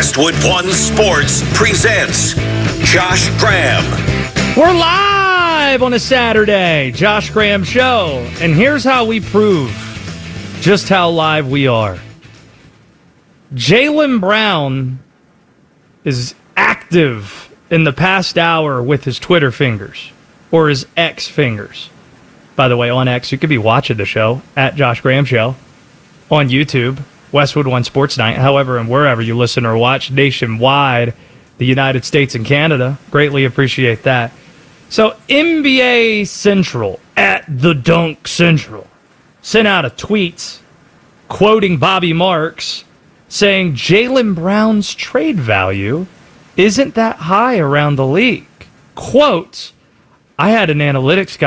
Westwood One Sports presents Josh Graham. We're live on a Saturday, Josh Graham Show, and here's how we prove just how live we are. Jaylen Brown is active in the past hour with his Twitter fingers, or his X fingers. By the way, on X, you could be watching the show, at Josh Graham Show, on YouTube, Westwood One Sports Night, however, and wherever you listen or watch nationwide, the United States and Canada. Greatly appreciate that. So NBA Central, at the Dunk Central, sent out a tweet quoting Bobby Marks saying Jaylen Brown's trade value isn't that high around the league. Quote, I had an analytics guy